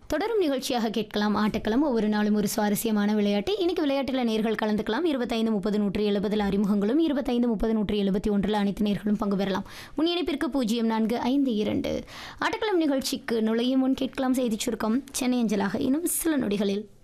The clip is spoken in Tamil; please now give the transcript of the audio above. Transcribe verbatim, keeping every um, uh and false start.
தொடரும் நிகழ்ச்சியாக கேட்கலாம் ஆட்டக்களம். ஒவ்வொரு நாளும் ஒரு சுவாரஸ்யமான விளையாட்டு. இன்னைக்கு விளையாட்டில் நேர்கள் கலந்துக்கலாம். இருபத்தைந்து முப்பது நூற்றி எழுபதில் அறிமுகங்களும், இருபத்தைந்து முப்பது நூற்றி எழுபத்தி ஒன்றில் அனைத்து நேர்களும் பங்கு பெறலாம். முன் இணைப்பிற்கு பூஜ்ஜியம் நான்கு ஐந்து இரண்டு. ஆட்டக்களம் நிகழ்ச்சிக்கு நுழையும் முன் கேட்கலாம் செய்திச் சுருக்கம் சென்னை அஞ்சலாக இன்னும் சில நொடிகளில்.